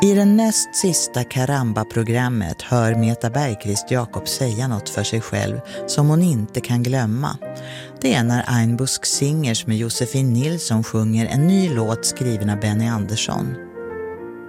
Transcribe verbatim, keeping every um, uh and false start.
I det näst sista Karamba-programmet hör Meta Bergqvist Jakob säga något för sig själv som hon inte kan glömma. Det är när Einbusk Singers med Josefin Nilsson sjunger en ny låt skriven av Benny Andersson.